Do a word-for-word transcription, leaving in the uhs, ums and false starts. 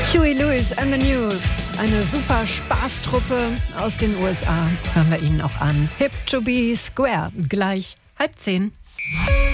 Huey Lewis and the News, eine super Spaßtruppe aus den U S A. Hören wir Ihnen auch an. Hip to be square, gleich halb zehn.